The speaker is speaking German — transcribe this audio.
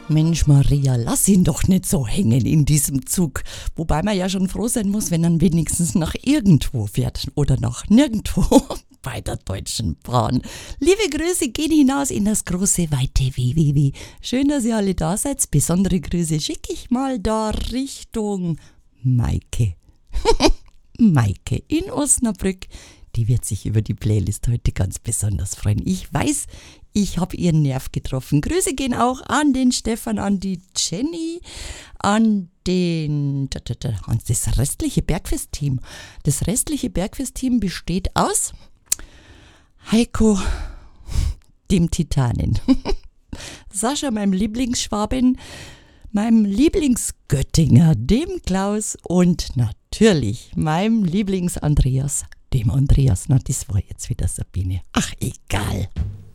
Mensch Maria, lass ihn doch nicht so hängen in diesem Zug. Wobei man ja schon froh sein muss, wenn er wenigstens nach irgendwo fährt oder nach nirgendwo bei der Deutschen Bahn. Liebe Grüße gehen hinaus in das große, weite WWW. Schön, dass ihr alle da seid. Besondere Grüße schicke ich mal da Richtung Maike. Maike in Osnabrück. Die wird sich über die Playlist heute ganz besonders freuen. Ich weiß, ich habe ihren Nerv getroffen. Grüße gehen auch an den Stefan, an die Jenny, an das restliche Bergfest-Team. Das restliche Bergfest-Team besteht aus Heiko, dem Titanen, Sascha, meinem Lieblingsschwaben, meinem Lieblingsgöttinger, dem Klaus und natürlich meinem Lieblings-Andreas, dem Andreas. Na, das war jetzt wieder Sabine. Ach, egal.